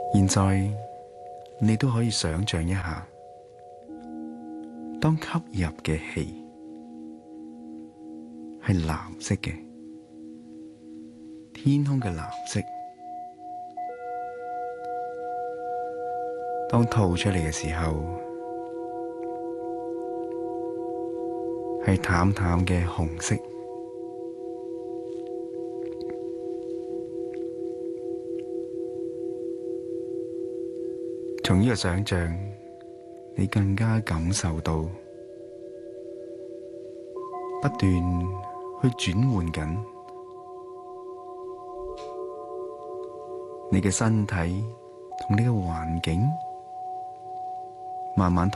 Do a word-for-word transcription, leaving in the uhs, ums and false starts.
現在你都可以想象一下，當吸入嘅氣係藍色嘅，天空嘅藍色，當吐出嚟嘅時候係淡淡嘅紅色。從呢個想象，你更加感受到不斷去轉換緊你嘅身體同你嘅環境，慢慢